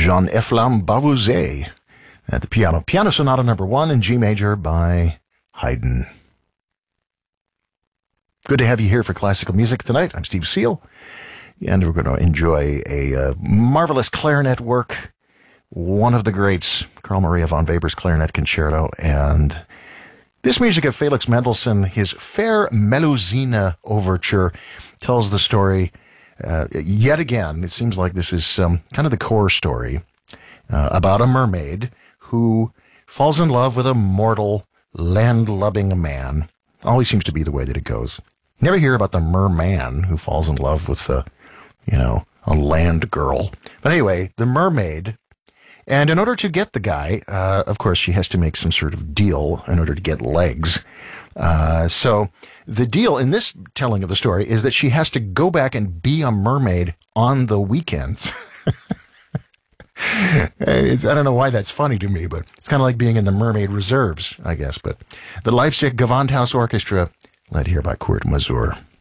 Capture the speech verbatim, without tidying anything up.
Jean-Ephraim Bavouzet at the piano. Piano Sonata number one in G major by Haydn. Good to have you here for classical music tonight. I'm Steve Seal, and we're going to enjoy a uh, marvelous clarinet work, one of the greats, Carl Maria von Weber's Clarinet Concerto, and this music of Felix Mendelssohn, his Fair Melusine Overture, tells the story uh, yet again. It seems like this is um, kind of the core story uh, about a mermaid who falls in love with a mortal, land-loving man. Always seems to be the way that it goes. Never hear about the merman who falls in love with a, you know, a land girl. But anyway, the mermaid, and in order to get the guy, uh, of course, she has to make some sort of deal in order to get legs. Uh, so the deal in this telling of the story is that she has to go back and be a mermaid on the weekends. It's, I don't know why that's funny to me, but it's kind of like being in the Mermaid Reserves, I guess. But the Leipzig Gewandhaus Orchestra, led here by Kurt Masur.